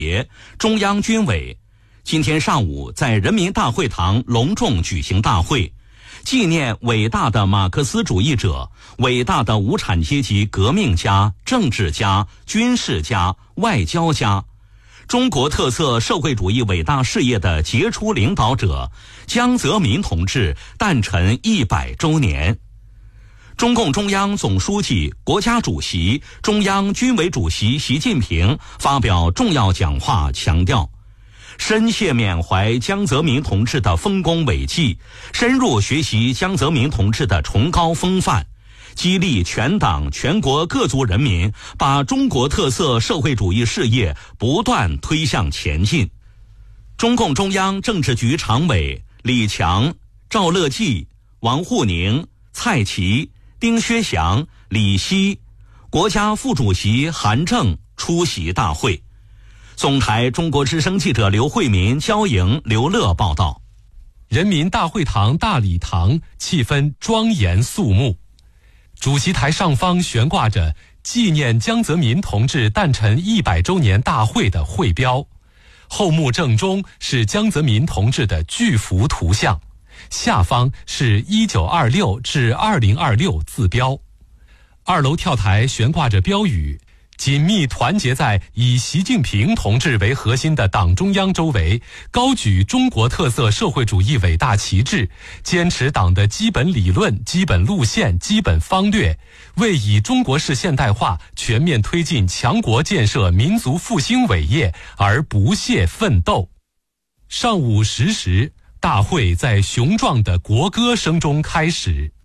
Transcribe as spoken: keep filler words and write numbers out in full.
节，中央军委今天上午在人民大会堂隆重举行大会，纪念伟大的马克思主义者、伟大的无产阶级革命家、政治家、军事家、外交家，中国特色社会主义伟大事业的杰出领导者江泽民同志诞辰一百周年。中共中央总书记、国家主席、中央军委主席习近平发表重要讲话，强调深切缅怀江泽民同志的丰功伟绩，深入学习江泽民同志的崇高风范，激励全党全国各族人民把中国特色社会主义事业不断推向前进。中共中央政治局常委李强、赵乐际、王沪宁、蔡奇、丁薛祥、李希，国家副主席韩正出席大会。总台中国之声记者刘慧民、焦莹、刘乐报道。 人民大会堂大礼堂气氛庄严肃穆，主席台上方悬挂着纪念江泽民同志诞辰一百周年大会的会标，后幕正中是江泽民同志的巨幅图像，下方是一九二六至二零二六字标。二楼跳台悬挂着标语，紧密团结在以习近平同志为核心的党中央周围，高举中国特色社会主义伟大旗帜，坚持党的基本理论、基本路线、基本方略，为以中国式现代化全面推进强国建设民族复兴伟业而不懈奋斗。上午十时，大会在雄壮的国歌声中开始。